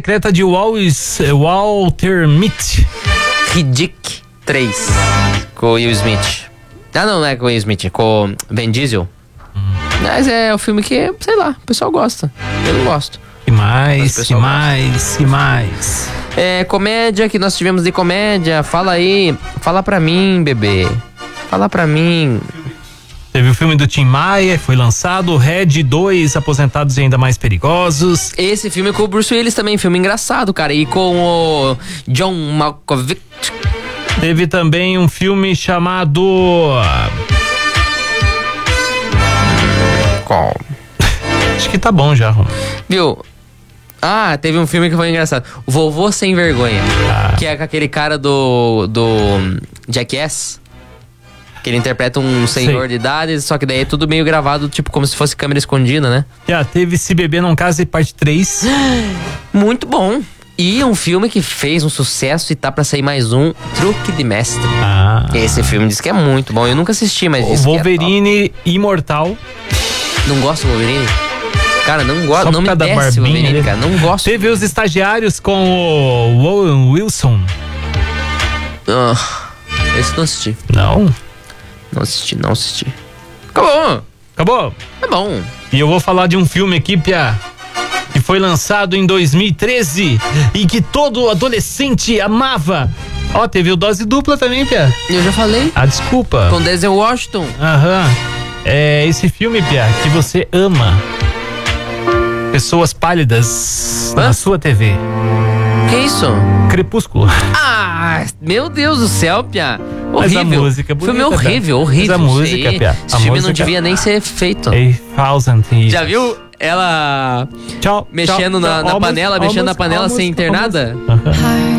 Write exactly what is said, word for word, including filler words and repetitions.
Secreta de Wallis, Walter Mitty. Riddick três. Com o Will Smith. Ah, não, não é com o Will Smith, é com o Vin Diesel. Hum. Mas é o filme que, sei lá, o pessoal gosta. Eu não gosto. Que mais, que mais, que mais? É, comédia que nós tivemos de comédia. Fala aí, fala pra mim, bebê. Fala pra mim. Teve o filme do Tim Maia, foi lançado. Red dois, Aposentados e Ainda Mais Perigosos. Esse filme é com o Bruce Willis também, filme engraçado, cara. E com o John Malkovich. Teve também um filme chamado... Qual? Acho que tá bom já, Rom. Viu? Ah, teve um filme que foi engraçado. O Vovô Sem Vergonha. Ah. Que é com aquele cara do... do Jackass. Que ele interpreta um senhor Sei. de idade, só que daí é tudo meio gravado, tipo, como se fosse câmera escondida, né? Já teve Se Beber Não Case, parte três. Muito bom. E um filme que fez um sucesso e tá pra sair mais um, Truque de Mestre. Ah. Esse filme diz que é muito bom. Eu nunca assisti, mas diz Wolverine que é Imortal. Não gosto do Wolverine? Cara, não gosto, não me desce o Wolverine, cara. Não gosto. Teve Os Estagiários com o Owen Wilson. Ah, esse não assisti. Não? Não assisti, não assisti. Acabou. Acabou? É bom. E eu vou falar de um filme aqui, Pia, que foi lançado em dois mil e treze e que todo adolescente amava. Ó, oh, teve o Dose Dupla também, Pia. Eu já falei. Ah, desculpa. Com Denzel Washington. Aham. É esse filme, Pia, que você ama. Pessoas pálidas Hã? na sua T V. Que isso? Crepúsculo. Ah, meu Deus do céu, Pia. Horrível. Mas a música é bonita, filme horrível, horrível. Mas a música, Pia. Esse filme não devia nem ser feito. A thousand years. Já viu ela tchau, mexendo tchau, na, tchau. na Almost, panela, almost, mexendo na panela almost, sem ter almost. nada? Uh-huh.